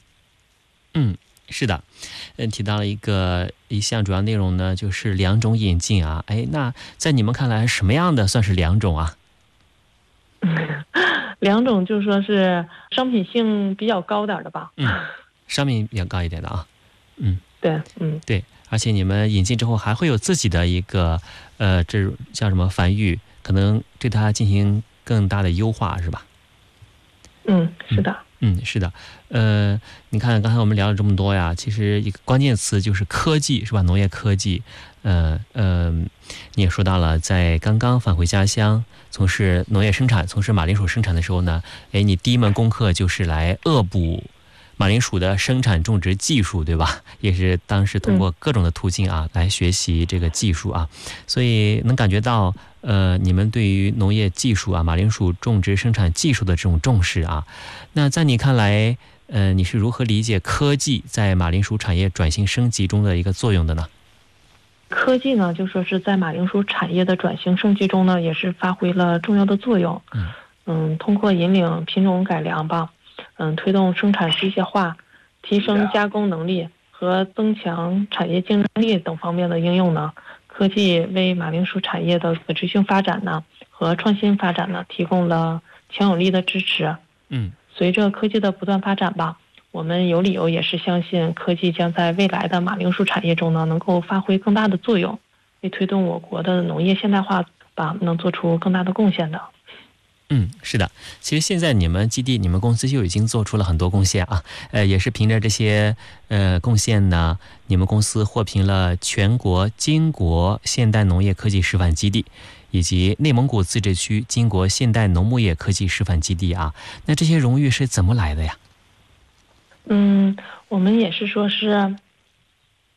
是的，提到了一项主要内容呢，就是2种引进啊。那在你们看来，什么样的算是2种啊 ？2种就是说是商品性比较高点的吧。 商品比较高一点的啊。 对， 而且你们引进之后还会有自己的一个这叫什么繁育，可能对它进行更大的优化，是吧？ 是的。 是的。你看刚才我们聊了这么多呀，其实一个关键词就是科技，是吧？农业科技。你也说到了，在刚刚返回家乡从事农业生产、从事马铃薯生产的时候呢，你第一门功课就是来恶补马铃薯的生产种植技术，对吧？也是当时通过各种的途径啊，来学习这个技术啊，所以能感觉到你们对于农业技术啊、马铃薯种植生产技术的这种重视啊。那在你看来，你是如何理解科技在马铃薯产业转型升级中的一个作用的呢？ 科技呢，就说是在马铃薯产业的转型升级中呢，也是发挥了重要的作用。通过引领品种改良吧，推动生产机械化，提升加工能力和增强产业竞争力等方面的应用呢，科技为马铃薯产业的可持续性发展呢和创新发展呢提供了强有力的支持。随着科技的不断发展吧，我们有理由也是相信科技将在未来的马铃薯产业中呢能够发挥更大的作用，为推动我国的农业现代化吧能做出更大的贡献的。 是的，其实现在你们基地、你们公司就已经做出了很多贡献啊，也是凭着这些贡献呢，你们公司获评了全国金国现代农业科技示范基地，以及内蒙古自治区金国现代农牧业科技示范基地啊。那这些荣誉是怎么来的呀？ 我们也是说是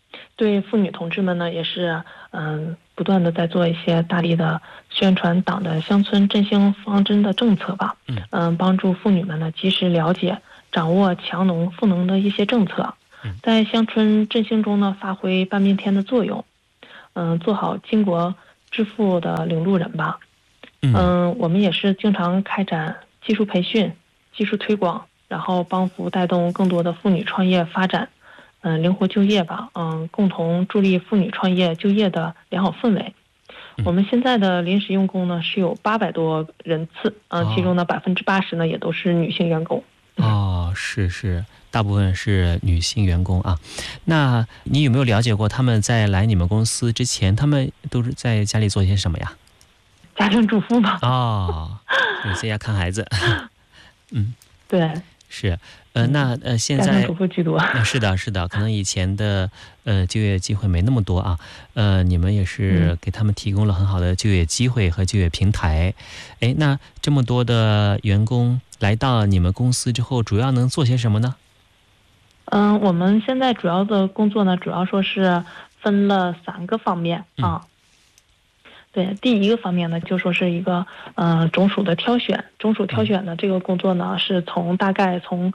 对妇女同志们呢，也是不断的在做一些大力的宣传党的乡村振兴方针的政策吧。帮助妇女们呢及时了解、掌握强农赋能的一些政策，在乡村振兴中呢发挥半边天的作用。做好巾帼致富的领路人吧。我们也是经常开展技术培训、技术推广，然后帮扶带动更多的妇女创业发展，灵活就业吧，共同助力妇女创业就业的良好氛围。我们现在的临时用工呢是有800多人次，其中呢80%呢也都是女性员工。 是，大部分是女性员工啊。那你有没有了解过他们在来你们公司之前，他们都是在家里做些什么呀？ 家庭主妇吧。 在家看孩子。 对， 是。那现在家庭主妇居多。 是的，可能以前的就业机会没那么多啊。你们也是给他们提供了很好的就业机会和就业平台。那这么多的员工来到你们公司之后，主要能做些什么呢？ 我们现在主要的工作呢，主要说是分了3个方面啊。对，第一个方面呢，就说是一个种属的挑选，种属挑选的这个工作呢，是大概从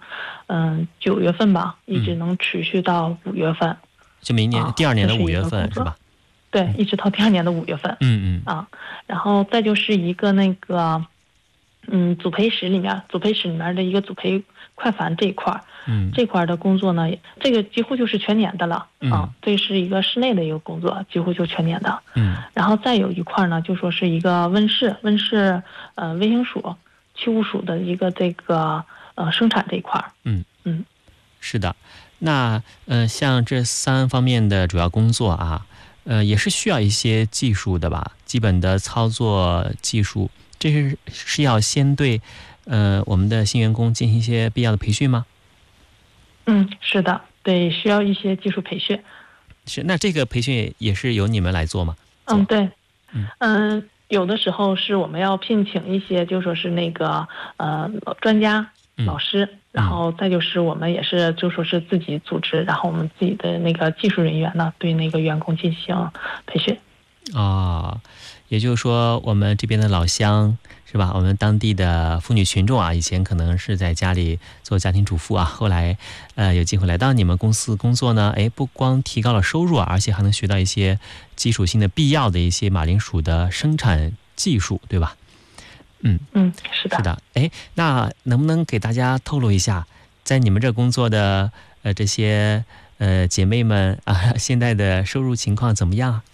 9月份吧，一直能持续到5月份， 就明年第2年的5月份是吧？ 对，一直到第2年的5月份。然后再就是一个那个组培室里面的一个组培快繁这一块。这块的工作呢，这个几乎就是全年的了这是一个室内的一个工作，几乎就全年的。然后再有一块呢，就说是一个温室微型属、去污属的一个这个生产这一块。 是的。那像这3方面的主要工作啊，也是需要一些技术的吧？基本的操作技术，这是要先对我们的新员工进行一些必要的培训吗？ 是的，对，需要一些技术培训。 是，那这个培训也是由你们来做吗？ 对。有的时候是我们要聘请一些就说是那个专家老师，然后再就是我们也是就说是自己组织，然后我们自己的那个技术人员呢对那个员工进行培训。 也就是说我们这边的老乡是吧，我们当地的妇女群众啊，以前可能是在家里做家庭主妇啊，后来有机会来到你们公司工作呢，不光提高了收入啊，而且还能学到一些基础性的必要的一些马铃薯的生产技术，对吧？ 是的。 那能不能给大家透露一下，在你们这工作的这些姐妹们啊，现在的收入情况怎么样？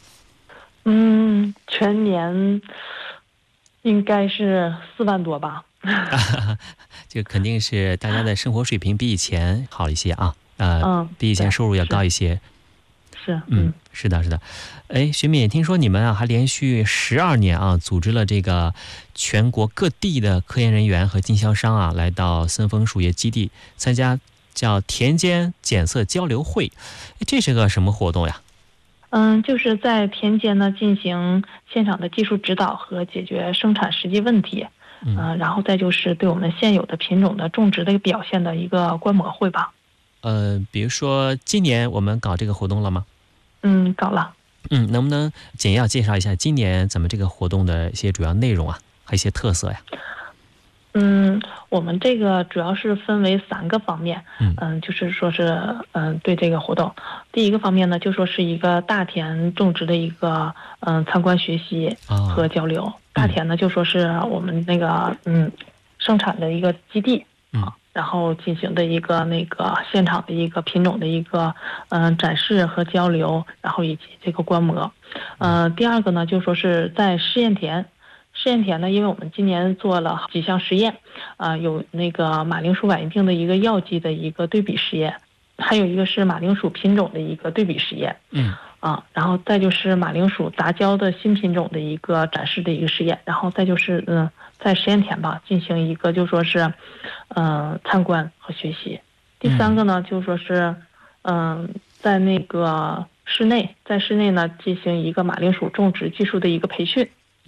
全年应该是4万多吧。 这肯定是大家的生活水平比以前好一些啊，比以前收入要高一些。是的。学敏，听说你们还连续12年啊，组织了这个全国各地的科研人员和经销商啊，来到森丰属业基地参加叫田间检测交流会，这是个什么活动呀？ 就是在田间呢进行现场的技术指导和解决生产实际问题，然后再就是对我们现有的品种的种植的表现的一个观摩会吧。 比如说今年我们搞这个活动了吗？ 搞了。 能不能简要介绍一下今年咱们这个活动的一些主要内容啊，还有一些特色呀？ 我们这个主要是分为3个方面，就是说是对这个活动，第一个方面呢，就说是一个大田种植的一个参观学习和交流。大田呢，就说是我们那个生产的一个基地然后进行的一个那个现场的一个品种的一个展示和交流，然后以及这个观摩。第二个呢，就说是在试验田呢，因为我们今年做了几项实验，有那个马铃薯晚一定的一个药剂的一个对比实验，还有一个是马铃薯品种的一个对比实验，然后再就是马铃薯杂交的新品种的一个展示的一个实验，然后再就是在实验田吧进行一个就说是参观和学习。第3个呢，就说是在那个室内呢进行一个马铃薯种植技术的一个培训。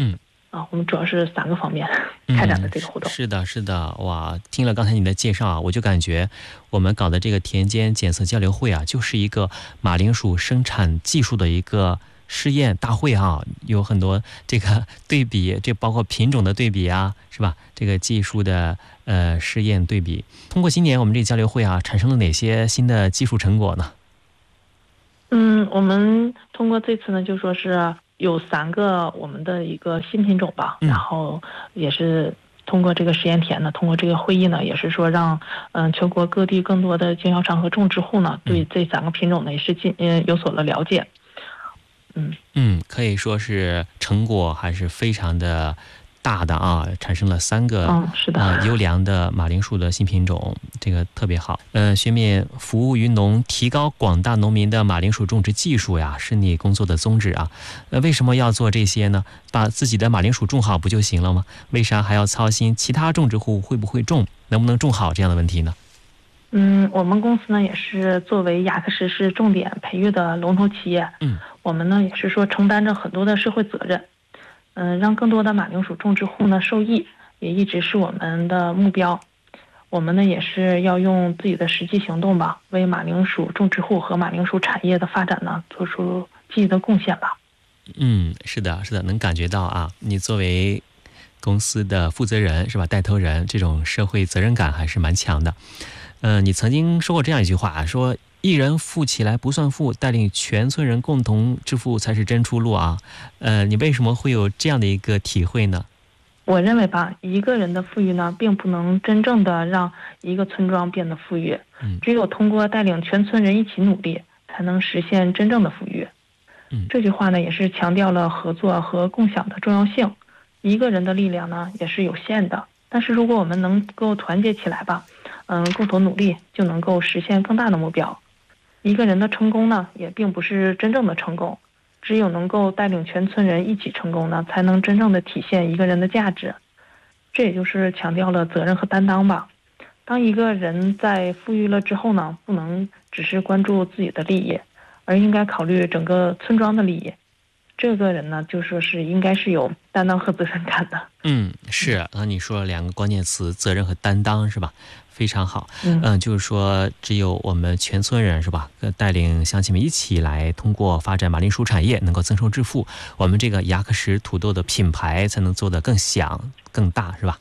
我们主要是3个方面开展的这个活动。 是的，是的，哇！听了刚才你的介绍啊，我就感觉我们搞的这个田间检测交流会啊，就是一个马铃薯生产技术的一个试验大会啊，有很多这个对比，这包括品种的对比啊，是吧？这个技术的试验对比。通过今年我们这个交流会啊，产生了哪些新的技术成果呢？ 我们通过这次呢，就说是有3个我们的一个新品种吧，然后也是通过这个实验田呢，通过这个会议呢，也是说让全国各地更多的经销商和种植户呢，对这3个品种呢也是有所了了解。 可以说是成果还是非常的大的啊，产生了3个优良的马铃薯的新品种，这个特别好。学敏服务于农，提高广大农民的马铃薯种植技术呀，是你工作的宗旨啊。为什么要做这些呢？把自己的马铃薯种好不就行了吗？为啥还要操心其他种植户会不会种，能不能种好这样的问题呢？ 我们公司呢也是作为雅克什市重点培育的龙头企业，我们呢也是说承担着很多的社会责任。让更多的马铃薯种植户呢受益，也一直是我们的目标。我们呢也是要用自己的实际行动吧，为马铃薯种植户和马铃薯产业的发展呢做出积极的贡献吧。 是的，是的，能感觉到啊，你作为公司的负责人是吧，带头人，这种社会责任感还是蛮强的。你曾经说过这样一句话，说一人富起来不算富，带领全村人共同致富才是真出路啊。你为什么会有这样的一个体会呢？ 我认为吧，一个人的富裕呢，并不能真正的让一个村庄变得富裕，只有通过带领全村人一起努力，才能实现真正的富裕。这句话呢，也是强调了合作和共享的重要性。一个人的力量呢，也是有限的，但是如果我们能够团结起来吧，共同努力，就能够实现更大的目标。一个人的成功呢，也并不是真正的成功，只有能够带领全村人一起成功呢，才能真正的体现一个人的价值。这也就是强调了责任和担当吧。当一个人在富裕了之后呢，不能只是关注自己的利益，而应该考虑整个村庄的利益。这个人呢，就说是应该是有担当和责任感的。 是你说了2个关键词，责任和担当，是吧？非常好。就是说只有我们全村人是吧，带领乡亲们一起来，通过发展马铃薯产业能够增收致富，我们这个雅克什土豆的品牌才能做得更响更大，是吧？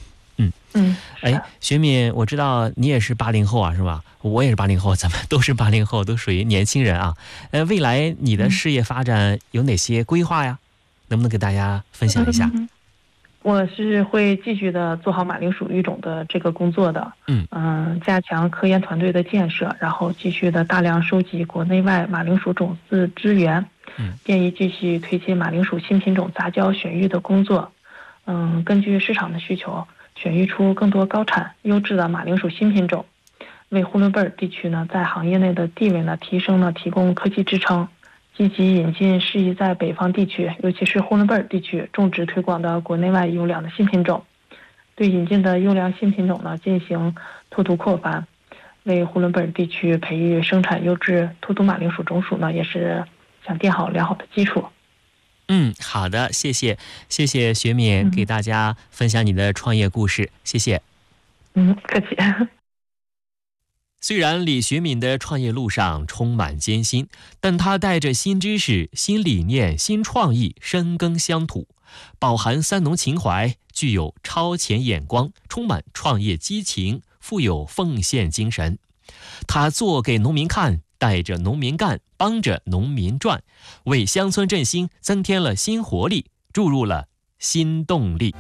学敏，我知道你也是80后啊，是吧？我也是80后，咱们都是80后，都属于年轻人啊。未来你的事业发展有哪些规划呀？能不能给大家分享一下？ 我是会继续的做好马铃薯育种的这个工作的，加强科研团队的建设，然后继续的大量收集国内外马铃薯种子资源，建议继续推进马铃薯新品种杂交选育的工作，根据市场的需求，选育出更多高产优质的马铃薯新品种，为呼伦贝尔地区呢在行业内的地位呢提升呢提供科技支撑。积极引进适宜在北方地区，尤其是呼伦贝尔地区种植推广的国内外优良的新品种，对引进的优良新品种呢进行脱毒扩繁，为呼伦贝尔地区培育生产优质脱毒马铃薯种属呢也是想垫好良好的基础。 好的，谢谢学敏给大家分享你的创业故事，谢谢。 客气。 虽然李学敏的创业路上充满艰辛，但他带着新知识、新理念、新创意深耕乡土，饱含三农情怀，具有超前眼光，充满创业激情，富有奉献精神。他做给农民看，带着农民干，帮着农民赚，为乡村振兴增添了新活力，注入了新动力。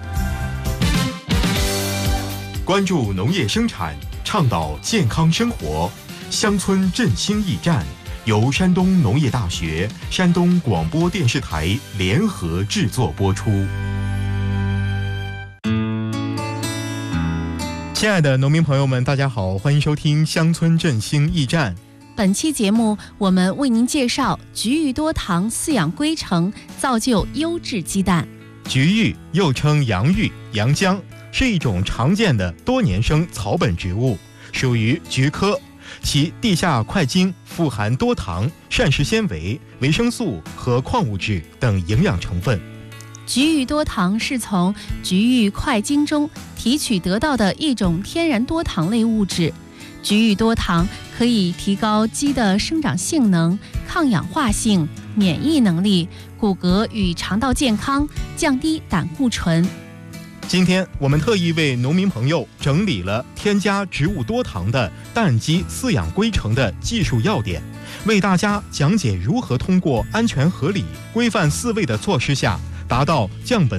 关注农业生产，倡导健康生活，乡村振兴驿站由山东农业大学、山东广播电视台联合制作播出。亲爱的农民朋友们，大家好，欢迎收听乡村振兴驿站。 本期节目，我们为您介绍菊育多糖饲养规程，造就优质鸡蛋。 菊育又称洋芋、洋姜，是一种常见的多年生草本植物，属于菊科。其地下块茎富含多糖、膳食纤维、维生素和矿物质等营养成分。 菊芋多糖是从菊芋块茎中提取得到的一种天然多糖类物质。菊芋多糖可以提高鸡的生长性能、抗氧化性、免疫能力、骨骼与肠道健康，降低胆固醇。 今天我们特意为农民朋友整理了添加植物多糖的蛋鸡饲养规程的技术要点，为大家讲解如何通过安全合理、规范饲喂的措施下，达到降本